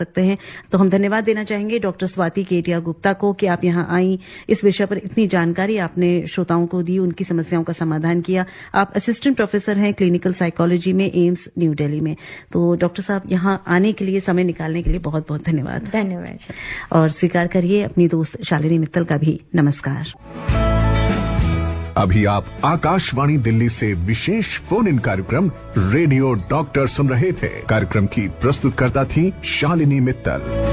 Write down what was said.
सकते हैं। तो हम धन्यवाद देना चाहेंगे डॉक्टर स्वाति केटिया गुप्ता को कि आप यहाँ आई, इस विषय पर इतनी जानकारी आपने श्रोताओं को दी, उनकी समस्याओं का समाधान किया। आप असिस्टेंट प्रोफेसर हैं क्लिनिकल साइकोलॉजी में, एम्स न्यू दिल्ली में। तो डॉक्टर साहब, यहाँ आने के लिए, समय निकालने के लिए बहुत बहुत धन्यवाद। धन्यवाद। और स्वीकार करिए अपनी दोस्त शालिनी मित्तल का भी नमस्कार। अभी आप आकाशवाणी दिल्ली से विशेष फोन इन कार्यक्रम रेडियो डॉक्टर सुन रहे थे। कार्यक्रम की प्रस्तुतकर्ता थी शालिनी मित्तल।